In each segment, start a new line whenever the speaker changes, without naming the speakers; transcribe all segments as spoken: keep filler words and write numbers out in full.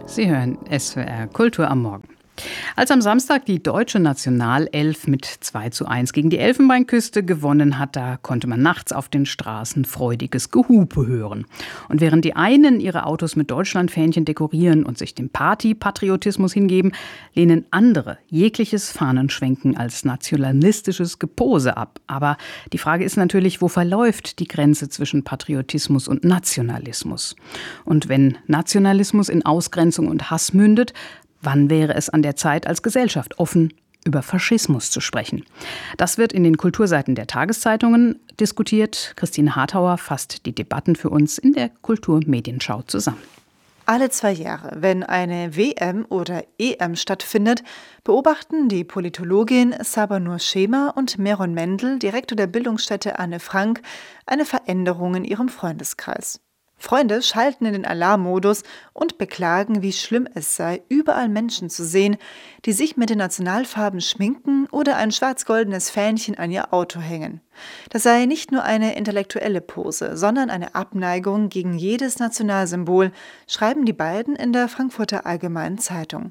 Sie hören S W R Kultur am Morgen. Als am Samstag die deutsche Nationalelf mit zwei zu eins gegen die Elfenbeinküste gewonnen hat, da konnte man nachts auf den Straßen freudiges Gehupe hören. Und während die einen ihre Autos mit Deutschlandfähnchen dekorieren und sich dem Partypatriotismus hingeben, lehnen andere jegliches Fahnenschwenken als nationalistisches Gepose ab. Aber die Frage ist natürlich, wo verläuft die Grenze zwischen Patriotismus und Nationalismus? Und wenn Nationalismus in Ausgrenzung und Hass mündet, wann wäre es an der Zeit, als Gesellschaft offen über Faschismus zu sprechen? Das wird in den Kulturseiten der Tageszeitungen diskutiert. Christine Harthauer fasst die Debatten für uns in der Kulturmedienschau zusammen.
Alle zwei Jahre, wenn eine W M oder E M stattfindet, beobachten die Politologin Sabanur Schema und Meron Mendel, Direktor der Bildungsstätte Anne Frank, eine Veränderung in ihrem Freundeskreis. Freunde schalten in den Alarmmodus und beklagen, wie schlimm es sei, überall Menschen zu sehen, die sich mit den Nationalfarben schminken oder ein schwarz-goldenes Fähnchen an ihr Auto hängen. Das sei nicht nur eine intellektuelle Pose, sondern eine Abneigung gegen jedes Nationalsymbol, schreiben die beiden in der Frankfurter Allgemeinen Zeitung.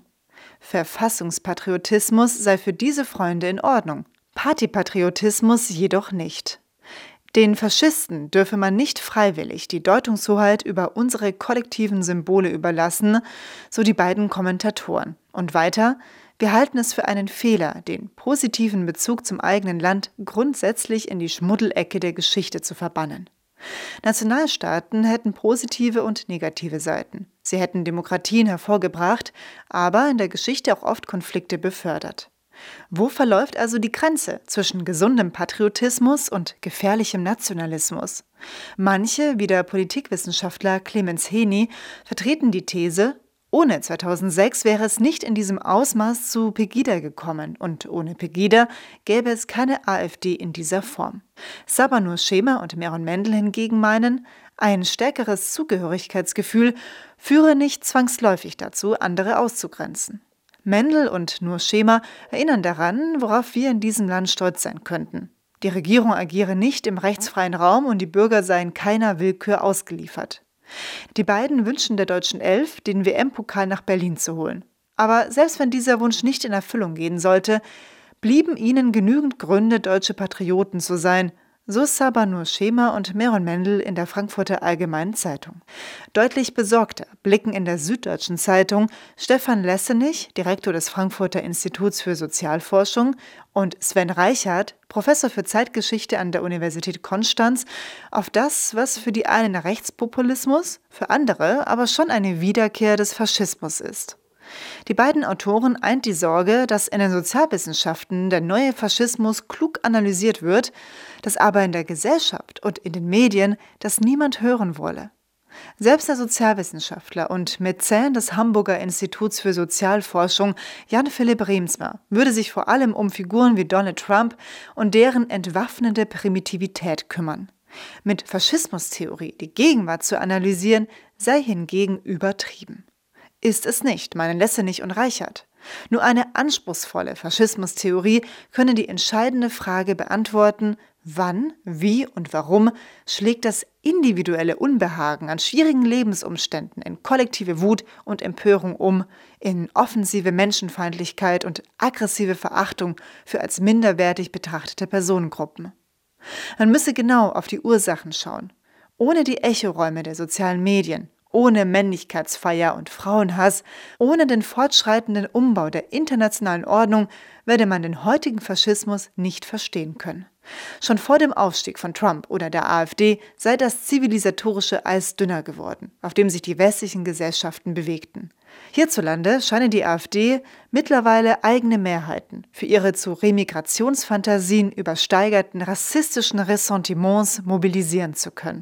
Verfassungspatriotismus sei für diese Freunde in Ordnung, Partypatriotismus jedoch nicht. Den Faschisten dürfe man nicht freiwillig die Deutungshoheit über unsere kollektiven Symbole überlassen, so die beiden Kommentatoren. Und weiter: Wir halten es für einen Fehler, den positiven Bezug zum eigenen Land grundsätzlich in die Schmuddelecke der Geschichte zu verbannen. Nationalstaaten hätten positive und negative Seiten. Sie hätten Demokratien hervorgebracht, aber in der Geschichte auch oft Konflikte befördert. Wo verläuft also die Grenze zwischen gesundem Patriotismus und gefährlichem Nationalismus? Manche, wie der Politikwissenschaftler Clemens Heni, vertreten die These, ohne zweitausendsechs wäre es nicht in diesem Ausmaß zu Pegida gekommen und ohne Pegida gäbe es keine AfD in dieser Form. Sabanur Schema und Meron Mendel hingegen meinen, ein stärkeres Zugehörigkeitsgefühl führe nicht zwangsläufig dazu, andere auszugrenzen. Mendel und Nur Schema erinnern daran, worauf wir in diesem Land stolz sein könnten. Die Regierung agiere nicht im rechtsfreien Raum und die Bürger seien keiner Willkür ausgeliefert. Die beiden wünschen der deutschen Elf, den W M-Pokal nach Berlin zu holen. Aber selbst wenn dieser Wunsch nicht in Erfüllung gehen sollte, blieben ihnen genügend Gründe, deutsche Patrioten zu sein, so Sabanur Schema und Meron Mendel in der Frankfurter Allgemeinen Zeitung. Deutlich besorgter blicken in der Süddeutschen Zeitung Stefan Lessenich, Direktor des Frankfurter Instituts für Sozialforschung, und Sven Reichert, Professor für Zeitgeschichte an der Universität Konstanz, auf das, was für die einen Rechtspopulismus, für andere aber schon eine Wiederkehr des Faschismus ist. Die beiden Autoren eint die Sorge, dass in den Sozialwissenschaften der neue Faschismus klug analysiert wird, dass aber in der Gesellschaft und in den Medien das niemand hören wolle. Selbst der Sozialwissenschaftler und Mäzen des Hamburger Instituts für Sozialforschung Jan-Philipp Reemtsma würde sich vor allem um Figuren wie Donald Trump und deren entwaffnende Primitivität kümmern. Mit Faschismustheorie die Gegenwart zu analysieren, sei hingegen übertrieben. Ist es nicht, meinen Lessenich und Reichert. Nur eine anspruchsvolle Faschismustheorie könne die entscheidende Frage beantworten, wann, wie und warum schlägt das individuelle Unbehagen an schwierigen Lebensumständen in kollektive Wut und Empörung um, in offensive Menschenfeindlichkeit und aggressive Verachtung für als minderwertig betrachtete Personengruppen. Man müsse genau auf die Ursachen schauen. Ohne die Echoräume der sozialen Medien, ohne Männlichkeitsfeier und Frauenhass, ohne den fortschreitenden Umbau der internationalen Ordnung werde man den heutigen Faschismus nicht verstehen können. Schon vor dem Aufstieg von Trump oder der AfD sei das zivilisatorische Eis dünner geworden, auf dem sich die westlichen Gesellschaften bewegten. Hierzulande scheine die AfD mittlerweile eigene Mehrheiten für ihre zu Remigrationsfantasien übersteigerten rassistischen Ressentiments mobilisieren zu können.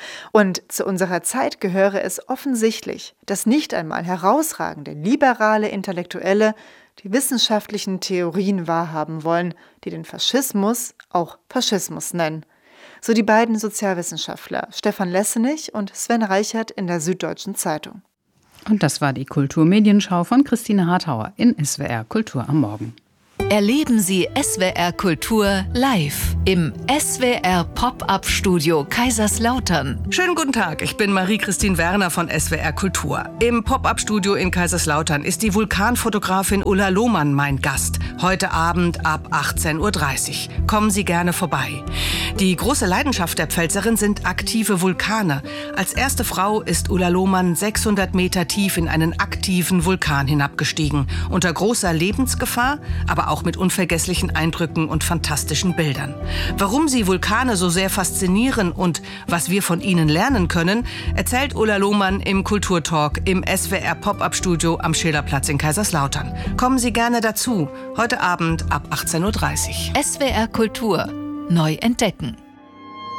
Und zu unserer Zeit gehöre es offensichtlich, dass nicht einmal herausragende liberale Intellektuelle die wissenschaftlichen Theorien wahrhaben wollen, die den Faschismus auch Faschismus nennen. So die beiden Sozialwissenschaftler Stefan Lessenich und Sven Reichert in der Süddeutschen Zeitung.
Und das war die Kulturmedienschau von Christine Harthauer in S W R Kultur am Morgen.
Erleben Sie S W R Kultur live im S W R Pop-Up-Studio Kaiserslautern.
Schönen guten Tag, ich bin Marie-Christine Werner von S W R Kultur. Im Pop-Up-Studio in Kaiserslautern ist die Vulkanfotografin Ulla Lohmann mein Gast. Heute Abend ab achtzehn Uhr dreißig. Kommen Sie gerne vorbei. Die große Leidenschaft der Pfälzerin sind aktive Vulkane. Als erste Frau ist Ulla Lohmann sechshundert Meter tief in einen aktiven Vulkan hinabgestiegen. Unter großer Lebensgefahr, aber auch mit unvergesslichen Eindrücken und fantastischen Bildern. Warum sie Vulkane so sehr faszinieren und was wir von ihnen lernen können, erzählt Ulla Lohmann im Kulturtalk im S W R Pop-Up-Studio am Schillerplatz in Kaiserslautern. Kommen Sie gerne dazu, heute Abend ab achtzehn Uhr dreißig.
S W R Kultur neu entdecken.